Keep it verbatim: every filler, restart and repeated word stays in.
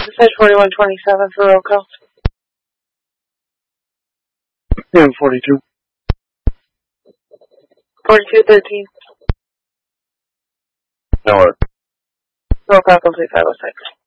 It says forty-one twenty-seven for roll call. Yeah, forty-two. forty-two thirteen. No. Roll call complete five oh six.